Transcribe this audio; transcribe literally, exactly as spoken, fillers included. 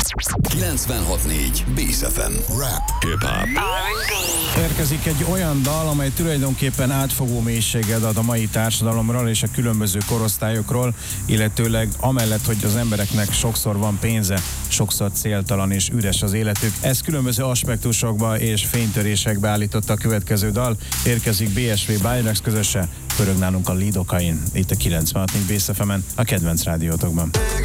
kilencvenhat négy Bész ef em. Rap, hip-hop. Érkezik egy olyan dal, amely tulajdonképpen átfogó mélységet ad a mai társadalomról és a különböző korosztályokról, illetőleg amellett, hogy az embereknek sokszor van pénze, sokszor céltalan és üres az életük. Ez különböző aspektusokba és fénytörésekbe állította a következő dal. Érkezik bé es vé Bionex közöse, pörög nálunk a Lidocain, itt a kilencvenhat négy Bész ef emen, a kedvenc rádiótokban.